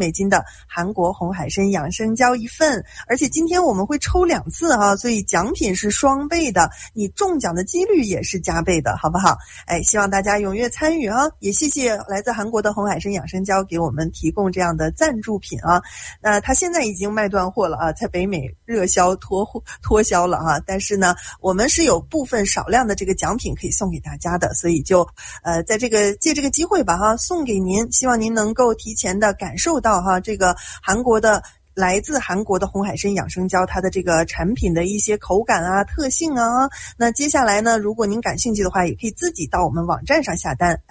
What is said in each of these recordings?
美金的韩国红海参养生胶一份，而且今天我们会抽2次啊，所以奖品是双倍的，你中奖的几率也是加倍的，好不好？希望大家踊跃参与啊！也谢谢来自韩国的红海参养生胶给我们提供这样的赞助品啊。那它现在已经卖断货了啊，在北美热销脱销了啊，但是呢，我们是有部分少量的这个奖品可以送给大家的，所以就在借这个机会吧哈，送给您，希望您能够提前的感受到哈这个来自韩国的红海参养生胶它的这个产品的一些口感啊、特性啊。那接下来呢，如果您感兴趣的话，也可以自己到我们网站上下单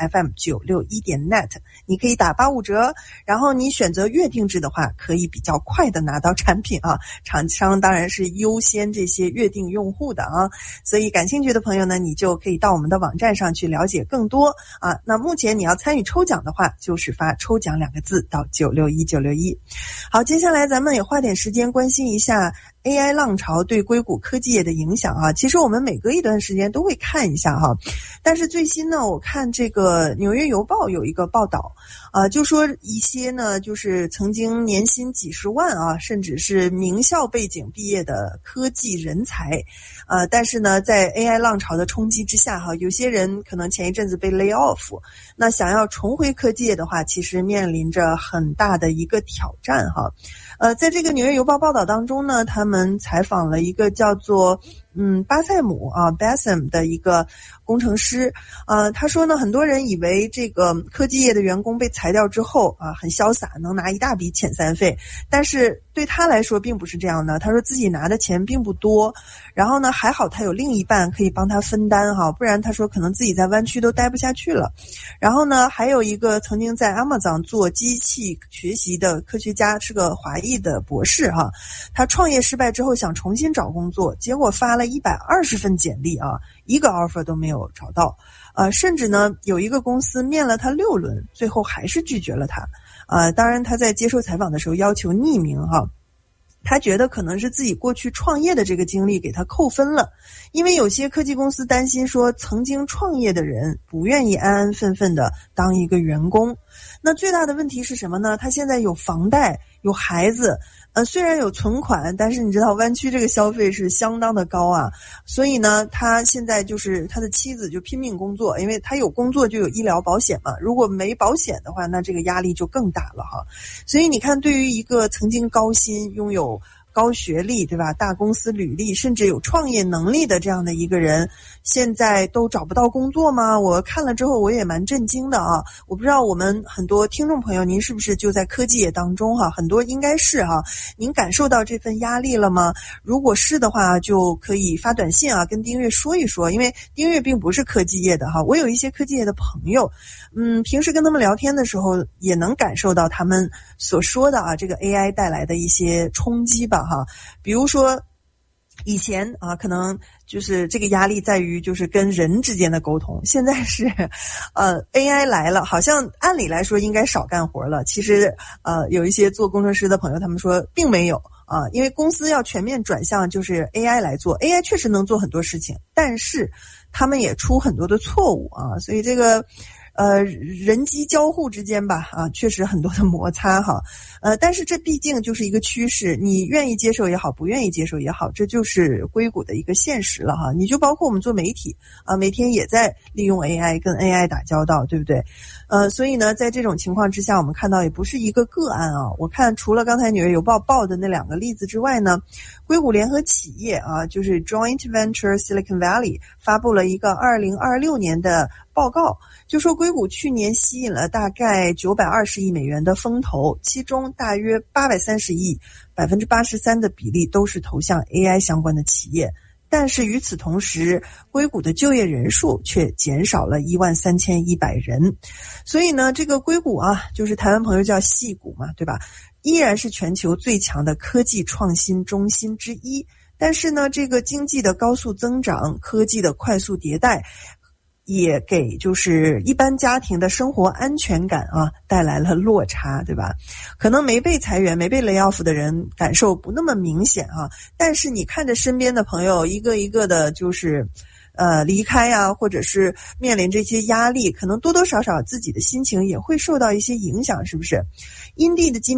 FM961.net， 你可以打85折，然后你选择月定制的话，可以比较快的拿到产品啊。厂商当然是优先这些月定用户的啊，所以感兴趣的朋友呢，你就可以到我们的网站上去了解更多啊。那目前你要参与抽奖的话，就是发抽奖2个字到961961。好，接下来咱们也花点时间关心一下 AI 浪潮对硅谷科技业的影响啊。其实我们每隔一段时间都会看一下哈，但是最新呢，我看这个纽约邮报有一个报道就说一些呢就是曾经年薪几十万啊，甚至是名校背景毕业的科技人才但是呢在 AI 浪潮的冲击之下哈，有些人可能前一阵子被 lay off， 那想要重回科技业的话，其实面临着很大的一个挑战哈。在这个纽约邮报报道当中呢，他们采访了一个叫做巴塞姆Bassam 的一个工程师他说呢，很多人以为这个科技业的员工被裁掉之后很潇洒，能拿一大笔遣散费，但是对他来说并不是这样的。他说自己拿的钱并不多，然后呢还好他有另一半可以帮他分担不然他说可能自己在湾区都待不下去了。然后呢还有一个曾经在 Amazon 做机器学习的科学家，是个华裔的博士他创业失败之后想重新找工作，结果发了120份简历一个 offer 都没有找到甚至呢有一个公司面了他6轮，最后还是拒绝了他当然他在接受采访的时候要求匿名他觉得可能是自己过去创业的这个经历给他扣分了，因为有些科技公司担心说曾经创业的人不愿意安安分分的当一个员工。那最大的问题是什么呢？他现在有房贷，有孩子虽然有存款，但是你知道湾区这个消费是相当的高所以呢他现在就是他的妻子就拼命工作，因为他有工作就有医疗保险嘛，如果没保险的话，那这个压力就更大了所以你看，对于一个曾经高薪、拥有高学历对吧，大公司履历，甚至有创业能力的这样的一个人，现在都找不到工作吗？我看了之后我也蛮震惊的我不知道我们很多听众朋友您是不是就在科技业当中很多应该是您感受到这份压力了吗？如果是的话，就可以发短信跟丁月说一说，因为丁月并不是科技业的我有一些科技业的朋友平时跟他们聊天的时候也能感受到他们所说的这个 AI 带来的一些冲击吧比如说以前可能就是这个压力在于就是跟人之间的沟通，现在是AI 来了，好像按理来说应该少干活了，其实有一些做工程师的朋友他们说并没有因为公司要全面转向就是 AI 来做， AI 确实能做很多事情，但是他们也出很多的错误所以这个人机交互之间吧确实很多的摩擦但是这毕竟就是一个趋势，你愿意接受也好，不愿意接受也好，这就是硅谷的一个现实了你就包括我们做媒体每天也在利用 AI 跟 AI 打交道，对不对？所以呢在这种情况之下，我们看到也不是一个个案我看除了刚才纽约邮报报的那2个例子之外呢，硅谷联合企业就是 Joint Venture Silicon Valley 发布了一个2026年的报告，就说硅谷去年吸引了大概920亿美元的风投，其中大约830亿，83%的比例都是投向 AI 相关的企业。但是与此同时，硅谷的就业人数却减少了13100人。所以呢，这个硅谷就是台湾朋友叫矽谷嘛，对吧？依然是全球最强的科技创新中心之一。但是呢，这个经济的高速增长，科技的快速迭代，也给就是一般家庭的生活安全感带来了落差，对吧？可能没被裁员、没被 lay off 的人感受不那么明显但是你看着身边的朋友一个一个的就是离开或者是面临这些压力，可能多多少少自己的心情也会受到一些影响，是不是？因地的今